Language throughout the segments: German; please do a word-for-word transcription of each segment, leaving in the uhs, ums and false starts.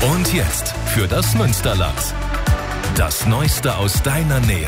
Und jetzt für das Münsterland. Das Neueste aus deiner Nähe.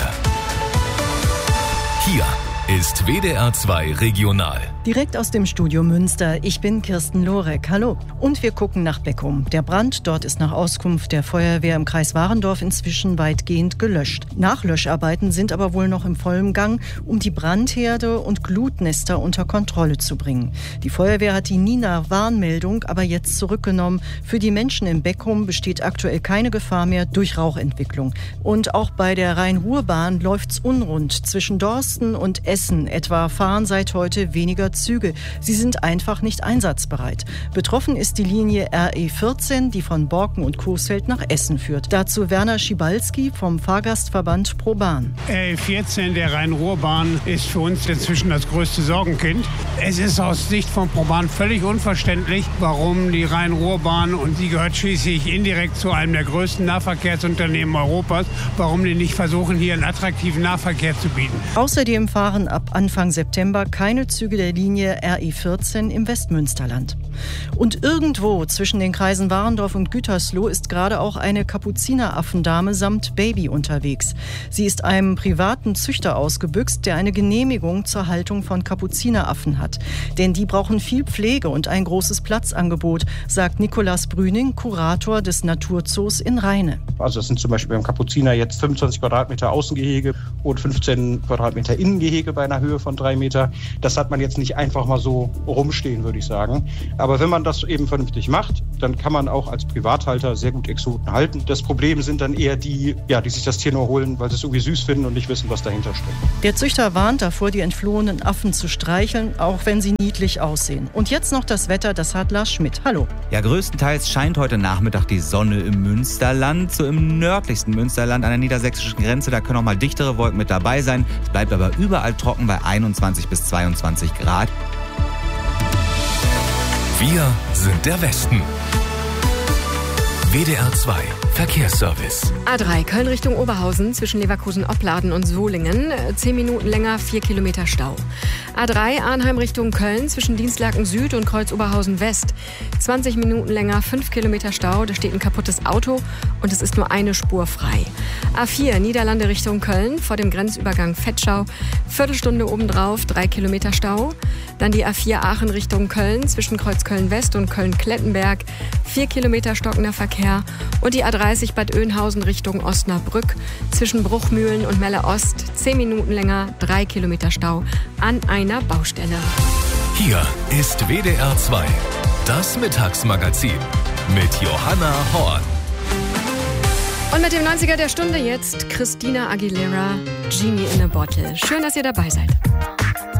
Hier ist W D R zwei Regional. Direkt aus dem Studio Münster. Ich bin Kirsten Lorek. Hallo. Und wir gucken nach Beckum. Der Brand dort ist nach Auskunft der Feuerwehr im Kreis Warendorf inzwischen weitgehend gelöscht. Nachlöscharbeiten sind aber wohl noch im vollen Gang, um die Brandherde und Glutnester unter Kontrolle zu bringen. Die Feuerwehr hat die Nina-Warnmeldung aber jetzt zurückgenommen. Für die Menschen in Beckum besteht aktuell keine Gefahr mehr durch Rauchentwicklung. Und auch bei der Rhein-Ruhr-Bahn läuft's unrund. Zwischen Dorsten und Essen etwa fahren seit heute weniger Züge. Sie sind einfach nicht einsatzbereit. Betroffen ist die Linie R E vierzehn, die von Borken und Coesfeld nach Essen führt. Dazu Werner Schibalski vom Fahrgastverband ProBahn. R E vierzehn der Rhein-Ruhr-Bahn ist für uns inzwischen das größte Sorgenkind. Es ist aus Sicht von ProBahn völlig unverständlich, warum die Rhein-Ruhr-Bahn, und sie gehört schließlich indirekt zu einem der größten Nahverkehrsunternehmen Europas, warum die nicht versuchen, hier einen attraktiven Nahverkehr zu bieten. Außerdem fahren ab Anfang September keine Züge der Linie R E vierzehn im Westmünsterland. Und irgendwo zwischen den Kreisen Warendorf und Gütersloh ist gerade auch eine Kapuzineraffendame samt Baby unterwegs. Sie ist einem privaten Züchter ausgebüxt, der eine Genehmigung zur Haltung von Kapuzineraffen hat. Denn die brauchen viel Pflege und ein großes Platzangebot, sagt Nikolaus Brüning, Kurator des Naturzoos in Rheine. Also das sind zum Beispiel beim Kapuziner jetzt fünfundzwanzig Quadratmeter Außengehege und fünfzehn Quadratmeter Innengehege bei einer Höhe von drei Meter. Das hat man jetzt nicht einfach mal so rumstehen, würde ich sagen. Aber wenn man das eben vernünftig macht, dann kann man auch als Privathalter sehr gut Exoten halten. Das Problem sind dann eher die, ja, die sich das Tier nur holen, weil sie es irgendwie süß finden und nicht wissen, was dahinter steckt. Der Züchter warnt davor, die entflohenen Affen zu streicheln, auch wenn sie niedlich aussehen. Und jetzt noch das Wetter, das hat Lars Schmidt. Hallo. Ja, größtenteils scheint heute Nachmittag die Sonne im Münsterland. So im nördlichsten Münsterland an der niedersächsischen Grenze, da können auch mal dichtere Wolken mit dabei sein. Es bleibt aber überall trocken bei einundzwanzig bis zweiundzwanzig Grad. Wir sind der Westen. W D R zwei Verkehrsservice. A drei Köln Richtung Oberhausen zwischen Leverkusen-Opladen und Solingen. Zehn Minuten länger, vier Kilometer Stau. A drei Arnheim Richtung Köln zwischen Dienstlaken Süd und Kreuz Oberhausen West. zwanzig Minuten länger, fünf Kilometer Stau. Da steht ein kaputtes Auto und es ist nur eine Spur frei. A vier Niederlande Richtung Köln vor dem Grenzübergang Vetschau. Viertelstunde obendrauf, drei Kilometer Stau. Dann die A vier Aachen Richtung Köln zwischen Kreuz Köln West und Köln-Klettenberg. Vier Kilometer stockender Verkehr. Und die A dreißig Bad Oeynhausen Richtung Osnabrück zwischen Bruchmühlen und Melle Ost. Zehn Minuten länger, drei Kilometer Stau an einer Baustelle. Hier ist W D R zwei, das Mittagsmagazin mit Johanna Horn. Und mit dem neunziger der Stunde jetzt Christina Aguilera, Genie in a Bottle. Schön, dass ihr dabei seid.